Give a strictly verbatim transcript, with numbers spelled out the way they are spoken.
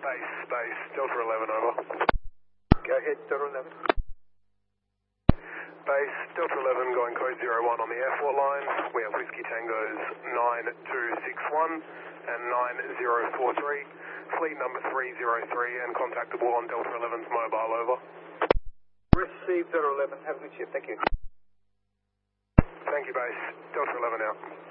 Base, base, Delta eleven, over. Go ahead, Delta eleven. Base, Delta eleven, going code zero one on the airport line. We have Whiskey Tangos nine two six one and nine zero four three. Fleet number three zero three and contactable on Delta eleven's mobile, over. Receive Delta eleven. Have a good shift. Thank you. Thank you, base. Delta eleven out.